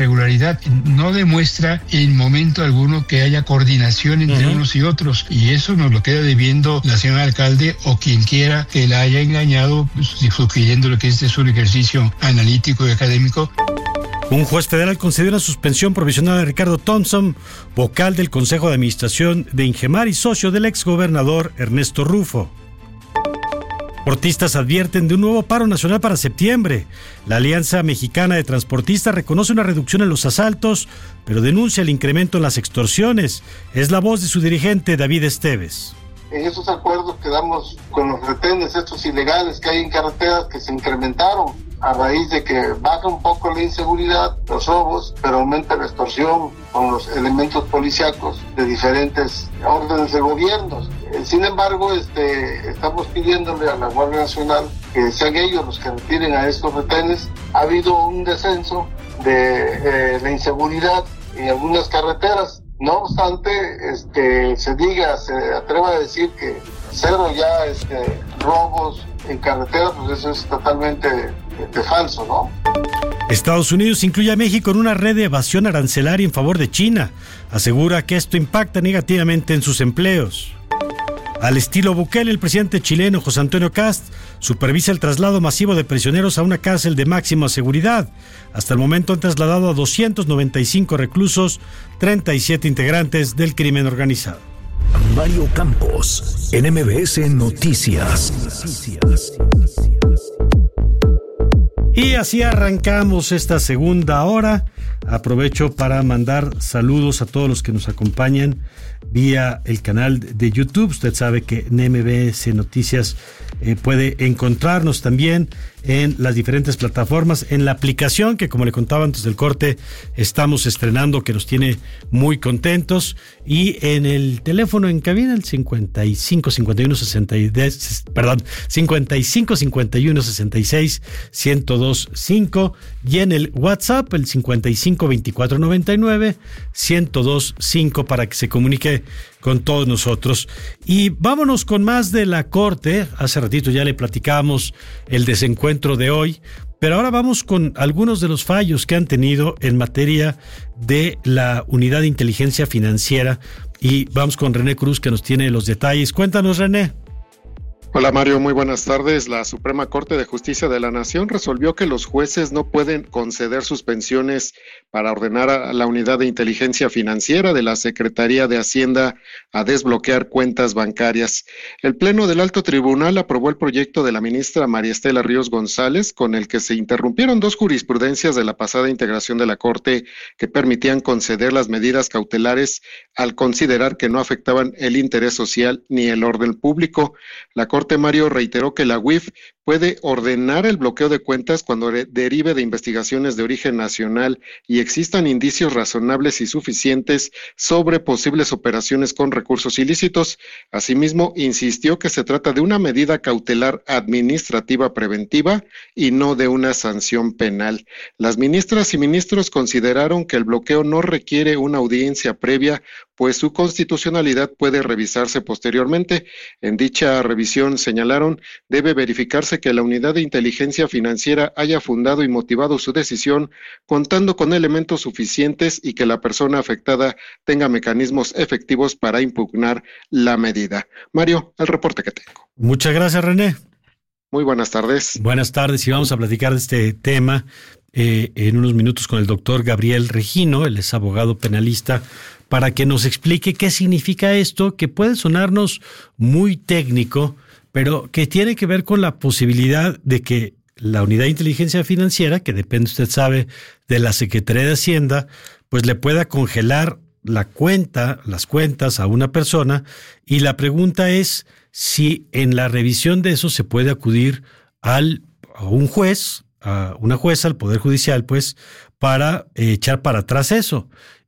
regularidad. No demuestra en momento alguno que haya coordinación entre unos y otros, y eso nos lo queda debiendo la señora alcalde o quien quiera que la haya engañado, sugiriendo lo que este es un ejercicio analítico y académico. Un juez federal concedió una suspensión provisional a Ricardo Thompson, vocal del Consejo de Administración de Ingemar y socio del exgobernador Ernesto Rufo. Transportistas advierten de un nuevo paro nacional para septiembre. La Alianza Mexicana de Transportistas reconoce una reducción en los asaltos, pero denuncia el incremento en las extorsiones. Es la voz de su dirigente, David Esteves. En esos acuerdos quedamos con los retenes estos ilegales que hay en carreteras que se incrementaron a raíz de que baja un poco la inseguridad, los robos, pero aumenta la extorsión con los elementos policíacos de diferentes órdenes de gobiernos. Sin embargo, estamos pidiéndole a la Guardia Nacional que sean ellos los que retiren a estos retenes. Ha habido un descenso de la inseguridad en algunas carreteras. No obstante, se atreva a decir que cero ya robos en carretera, pues eso es totalmente falso, ¿no? Estados Unidos incluye a México en una red de evasión arancelaria en favor de China. Asegura que esto impacta negativamente en sus empleos. Al estilo Bukele, el presidente chileno José Antonio Kast supervisa el traslado masivo de prisioneros a una cárcel de máxima seguridad. Hasta el momento han trasladado a 295 reclusos, 37 integrantes del crimen organizado. Mario Campos, en MBS Noticias. Y así arrancamos esta segunda hora. Aprovecho para mandar saludos a todos los que nos acompañan vía el canal de YouTube. Usted sabe que en MBS Noticias puede encontrarnos también en las diferentes plataformas, en la aplicación que, como le contaba antes del corte, estamos estrenando, que nos tiene muy contentos, y en el teléfono en cabina, el 55 51 66 1025, y en el WhatsApp el 55 24 99 1025 para que se comunique con todos nosotros. Y vámonos con más de la Corte. Hace ratito ya le platicábamos el desencuentro de hoy, pero ahora vamos con algunos de los fallos que han tenido en materia de la Unidad de Inteligencia Financiera, y vamos con René Cruz, que nos tiene los detalles. Cuéntanos, René. Hola Mario, muy buenas tardes. La Suprema Corte de Justicia de la Nación resolvió que los jueces no pueden conceder suspensiones para ordenar a la Unidad de Inteligencia Financiera de la Secretaría de Hacienda a desbloquear cuentas bancarias. El Pleno del Alto Tribunal aprobó el proyecto de la ministra María Estela Ríos González, con el que se interrumpieron dos jurisprudencias de la pasada integración de la Corte que permitían conceder las medidas cautelares al considerar que no afectaban el interés social ni el orden público. La Corte, Mario, reiteró que la UIF puede ordenar el bloqueo de cuentas cuando derive de investigaciones de origen nacional y existan indicios razonables y suficientes sobre posibles operaciones con recursos ilícitos. Asimismo, insistió que se trata de una medida cautelar administrativa preventiva y no de una sanción penal. Las ministras y ministros consideraron que el bloqueo no requiere una audiencia previa, pues su constitucionalidad puede revisarse posteriormente. En dicha revisión, señalaron, debe verificarse que la Unidad de Inteligencia Financiera haya fundado y motivado su decisión contando con elementos suficientes y que la persona afectada tenga mecanismos efectivos para impugnar la medida. Mario, el reporte que tengo. Muchas gracias, René. Muy buenas tardes. Buenas tardes, y vamos a platicar de este tema en unos minutos con el doctor Gabriel Regino. Él es abogado penalista, para que nos explique qué significa esto, que puede sonarnos muy técnico, pero que tiene que ver con la posibilidad de que la Unidad de Inteligencia Financiera, que depende, usted sabe, de la Secretaría de Hacienda, pues le pueda congelar las cuentas a una persona, y la pregunta es si en la revisión de eso se puede acudir a un juez, a una jueza, al Poder Judicial, pues, para echar para atrás eso.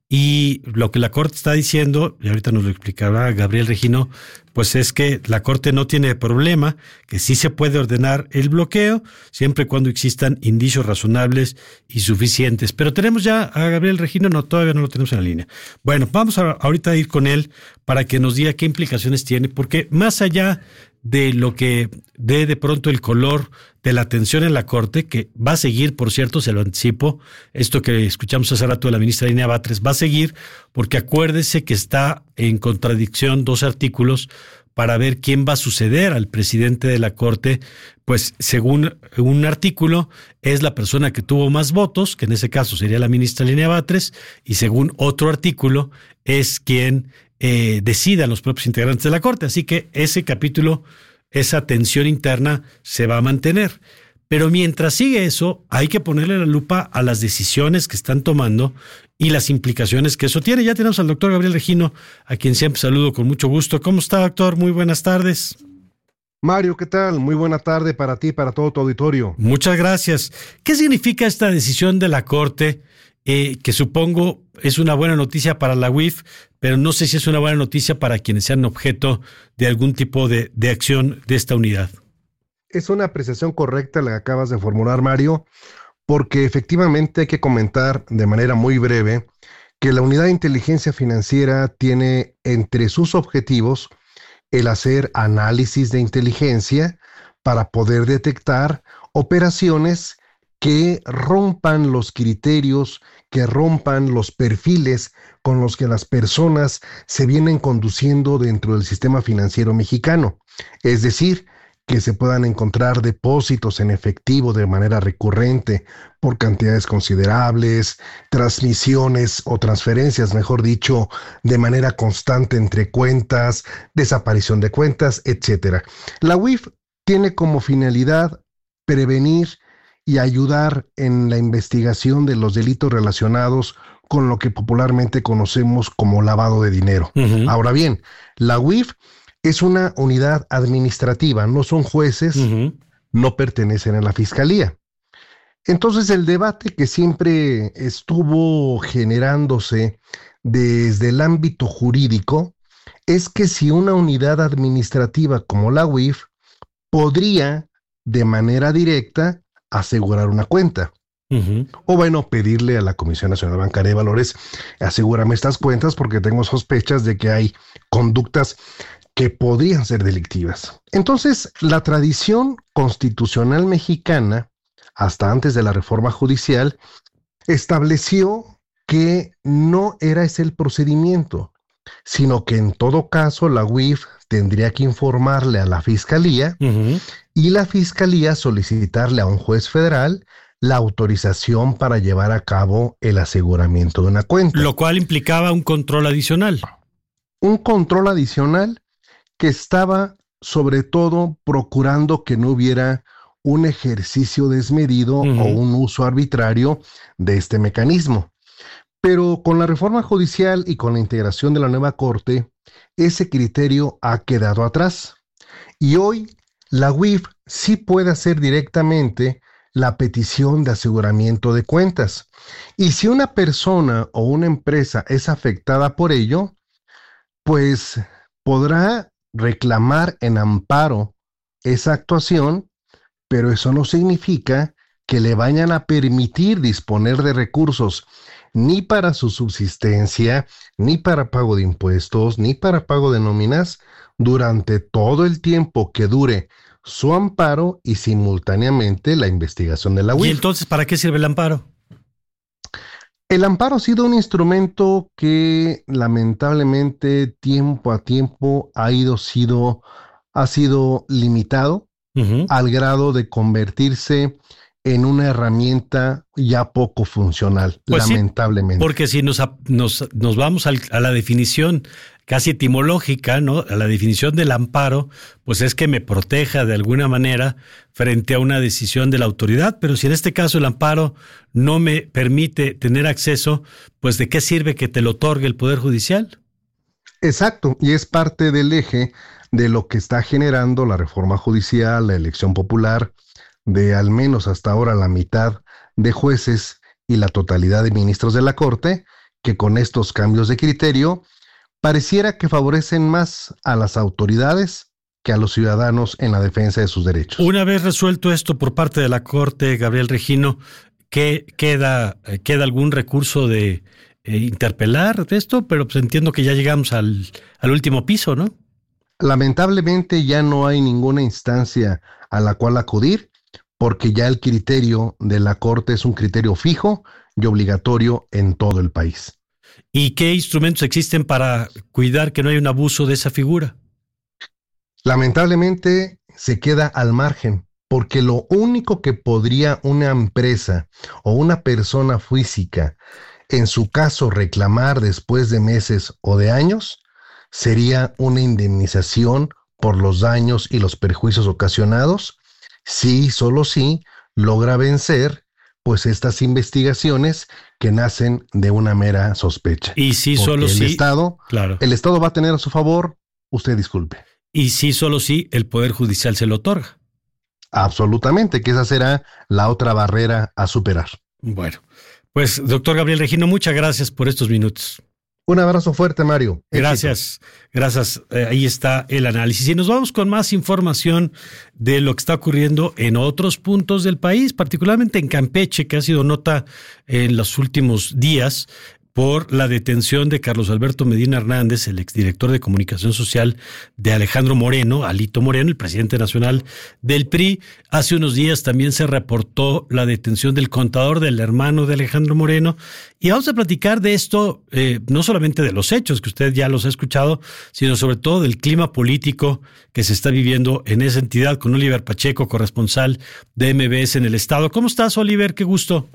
Y lo que la Corte está diciendo, y ahorita nos lo explicará Gabriel Regino, pues es que la Corte no tiene problema, que sí se puede ordenar el bloqueo, siempre y cuando existan indicios razonables y suficientes. Pero tenemos ya a Gabriel Regino, no, todavía no lo tenemos en la línea. Bueno, vamos ahorita a ir con él para que nos diga qué implicaciones tiene, porque más allá de lo que dé de pronto el color de la tensión en la Corte, que va a seguir, por cierto, se lo anticipo, esto que escuchamos hace rato de la ministra Línea Batres, va a seguir porque acuérdese que está en contradicción 2 artículos para ver quién va a suceder al presidente de la Corte. Pues según un artículo es la persona que tuvo más votos, que en ese caso sería la ministra Línea Batres, y según otro artículo es quien decidan los propios integrantes de la Corte. Así que ese capítulo, esa tensión interna se va a mantener. Pero mientras sigue eso, hay que ponerle la lupa a las decisiones que están tomando y las implicaciones que eso tiene. Ya tenemos al doctor Gabriel Regino, a quien siempre saludo con mucho gusto. ¿Cómo está, doctor? Muy buenas tardes. Mario, ¿qué tal? Muy buena tarde para ti y para todo tu auditorio. Muchas gracias. ¿Qué significa esta decisión de la Corte? Que supongo es una buena noticia para la UIF, pero no sé si es una buena noticia para quienes sean objeto de algún tipo de acción de esta unidad. Es una apreciación correcta la que acabas de formular, Mario, porque efectivamente hay que comentar de manera muy breve que la Unidad de Inteligencia Financiera tiene entre sus objetivos el hacer análisis de inteligencia para poder detectar operaciones que rompan los criterios, que rompan los perfiles con los que las personas se vienen conduciendo dentro del sistema financiero mexicano. Es decir, que se puedan encontrar depósitos en efectivo de manera recurrente por cantidades considerables, transmisiones o transferencias, mejor dicho, de manera constante entre cuentas, desaparición de cuentas, etc. La UIF tiene como finalidad prevenir y ayudar en la investigación de los delitos relacionados con lo que popularmente conocemos como lavado de dinero. Uh-huh. Ahora bien, la UIF es una unidad administrativa, no son jueces, uh-huh, no pertenecen a la Fiscalía. Entonces el debate que siempre estuvo generándose desde el ámbito jurídico es que si una unidad administrativa como la UIF podría de manera directa asegurar una cuenta. Uh-huh. O bueno, pedirle a la Comisión Nacional Bancaria de Valores, asegúrame estas cuentas porque tengo sospechas de que hay conductas que podrían ser delictivas. Entonces, la tradición constitucional mexicana, hasta antes de la reforma judicial, estableció que no era ese el procedimiento, sino que en todo caso la UIF tendría que informarle a la Fiscalía, uh-huh, y la Fiscalía solicitarle a un juez federal la autorización para llevar a cabo el aseguramiento de una cuenta. Lo cual implicaba un control adicional. Un control adicional que estaba sobre todo procurando que no hubiera un ejercicio desmedido, uh-huh, o un uso arbitrario de este mecanismo. Pero con la reforma judicial y con la integración de la nueva Corte, ese criterio ha quedado atrás. Y hoy la UIF sí puede hacer directamente la petición de aseguramiento de cuentas. Y si una persona o una empresa es afectada por ello, pues podrá reclamar en amparo esa actuación, pero eso no significa que le vayan a permitir disponer de recursos ni para su subsistencia, ni para pago de impuestos, ni para pago de nóminas durante todo el tiempo que dure su amparo y simultáneamente la investigación de la UIF. ¿Y entonces para qué sirve el amparo? El amparo ha sido un instrumento que lamentablemente tiempo a tiempo ha sido limitado, uh-huh, al grado de convertirse en una herramienta ya poco funcional, pues lamentablemente. Sí, porque si nos vamos a la definición casi etimológica, ¿no? A la definición del amparo, pues es que me proteja de alguna manera frente a una decisión de la autoridad, pero si en este caso el amparo no me permite tener acceso, pues ¿de qué sirve que te lo otorgue el Poder Judicial? Exacto, y es parte del eje de lo que está generando la reforma judicial, la elección popular, de al menos hasta ahora la mitad de jueces y la totalidad de ministros de la Corte, que con estos cambios de criterio pareciera que favorecen más a las autoridades que a los ciudadanos en la defensa de sus derechos. Una vez resuelto esto por parte de la Corte, Gabriel Regino, ¿queda algún recurso de interpelar esto? Pero pues entiendo que ya llegamos al último piso, ¿no? Lamentablemente ya no hay ninguna instancia a la cual acudir, porque ya el criterio de la Corte es un criterio fijo y obligatorio en todo el país. ¿Y qué instrumentos existen para cuidar que no haya un abuso de esa figura? Lamentablemente se queda al margen, porque lo único que podría una empresa o una persona física, en su caso, reclamar después de meses o de años, sería una indemnización por los daños y los perjuicios ocasionados, si, solo si, logra vencer pues estas investigaciones que nacen de una mera sospecha. Y si solo si, claro. El Estado va a tener a su favor, usted disculpe. Y si solo si el Poder Judicial se lo otorga. Absolutamente, que esa será la otra barrera a superar. Bueno, pues doctor Gabriel Regino, muchas gracias por estos minutos. Un abrazo fuerte, Mario. Gracias, gracias. Ahí está el análisis. Y nos vamos con más información de lo que está ocurriendo en otros puntos del país, particularmente en Campeche, que ha sido nota en los últimos días por la detención de Carlos Alberto Medina Hernández, el exdirector de Comunicación Social de Alejandro Moreno, Alito Moreno, el presidente nacional del PRI. Hace unos días también se reportó la detención del contador del hermano de Alejandro Moreno. Y vamos a platicar de esto, no solamente de los hechos, que usted ya los ha escuchado, sino sobre todo del clima político que se está viviendo en esa entidad, con Oliver Pacheco, corresponsal de MBS en el estado. ¿Cómo estás, Oliver? Qué gusto.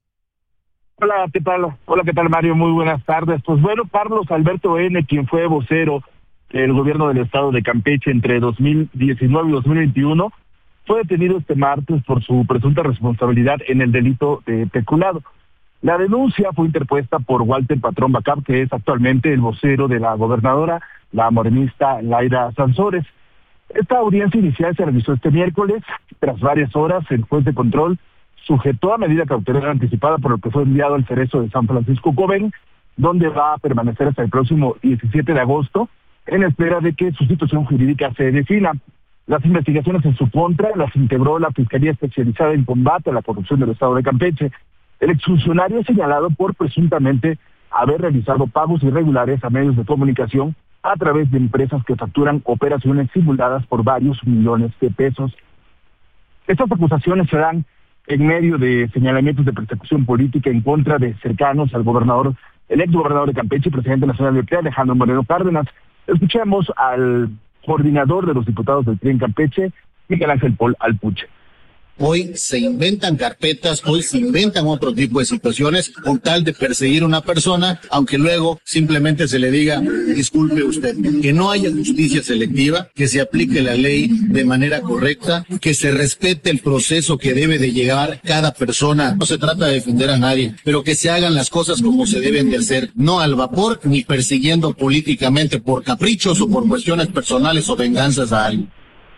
Hola, ¿qué tal? Hola, ¿qué tal, Mario? Muy buenas tardes. Pues bueno, Carlos Alberto N., quien fue vocero del gobierno del estado de Campeche entre 2019 y 2021, fue detenido este martes por su presunta responsabilidad en el delito de peculado. La denuncia fue interpuesta por Walter Patrón Bacab, que es actualmente el vocero de la gobernadora, la morenista Laida Sansores. Esta audiencia inicial se realizó este miércoles. Tras varias horas, el juez de control sujetó a medida cautelar anticipada, por lo que fue enviado al Cerezo de San Francisco Coven, donde va a permanecer hasta el próximo 17 de agosto, en espera de que su situación jurídica se defina. Las investigaciones en su contra las integró la Fiscalía Especializada en Combate a la Corrupción del Estado de Campeche. El exfuncionario es señalado por presuntamente haber realizado pagos irregulares a medios de comunicación a través de empresas que facturan operaciones simuladas por varios millones de pesos. Estas acusaciones se dan en medio de señalamientos de persecución política en contra de cercanos al gobernador, el ex gobernador de Campeche y presidente nacional del PRI, Alejandro Moreno Cárdenas. Escuchemos al coordinador de los diputados del PRI en Campeche, Miguel Ángel Paul Alpuche. Hoy se inventan carpetas, hoy se inventan otro tipo de situaciones con tal de perseguir a una persona, aunque luego simplemente se le diga, disculpe usted, que no haya justicia selectiva, que se aplique la ley de manera correcta, que se respete el proceso que debe de llegar cada persona. No se trata de defender a nadie, pero que se hagan las cosas como se deben de hacer, no al vapor ni persiguiendo políticamente por caprichos o por cuestiones personales o venganzas a alguien.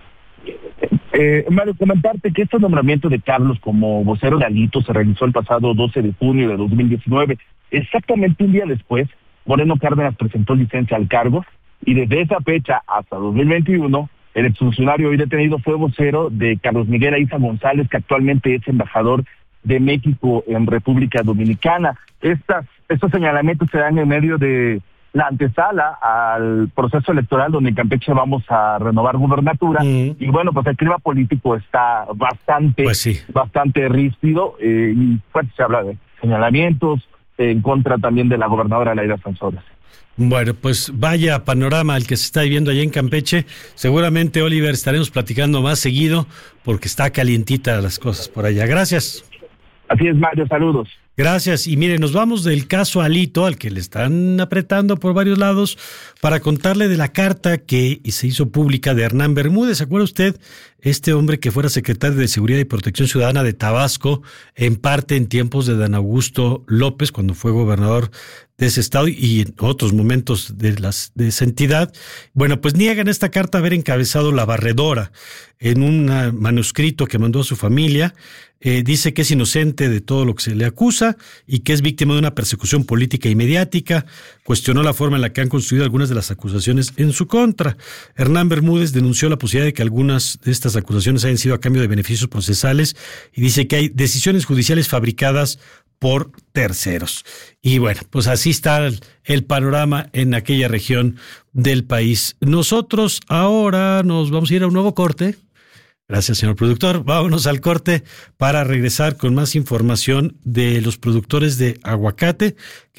Mario, comentarte que este nombramiento de Carlos como vocero de Alito se realizó el pasado 12 de junio de 2019. Exactamente un día después, Moreno Cárdenas presentó licencia al cargo y desde esa fecha hasta 2021, el exfuncionario hoy detenido fue vocero de Carlos Miguel Aiza González, que actualmente es embajador de México en República Dominicana. Estos señalamientos se dan en medio de la antesala al proceso electoral donde en Campeche vamos a renovar gubernatura. Y bueno, pues el clima político está bastante ríspido, y pues se habla de señalamientos en contra también de la gobernadora Laida Sansores. Bueno, pues vaya panorama el que se está viviendo allá en Campeche. Seguramente, Oliver, estaremos platicando más seguido porque está calientita las cosas por allá. Gracias. Así es, Mario, saludos. Gracias. Y mire, nos vamos del caso Alito, al que le están apretando por varios lados, para contarle de la carta que se hizo pública de Hernán Bermúdez. ¿Se acuerda usted? Este hombre que fuera secretario de Seguridad y Protección Ciudadana de Tabasco, en parte en tiempos de Dan Augusto López, cuando fue gobernador de ese estado y en otros momentos de esa entidad. Bueno, pues niegan esta carta haber encabezado la barredora en un manuscrito que mandó a su familia. Dice que es inocente de todo lo que se le acusa y que es víctima de una persecución política y mediática. Cuestionó la forma en la que han construido algunas de las acusaciones en su contra. Hernán Bermúdez denunció la posibilidad de que algunas de estas acusaciones hayan sido a cambio de beneficios procesales y dice que hay decisiones judiciales fabricadas por terceros. Y bueno, pues así está el panorama en aquella región del país. Nosotros ahora nos vamos a ir a un nuevo corte. Gracias, señor productor. Vámonos al corte para regresar con más información de los productores de aguacate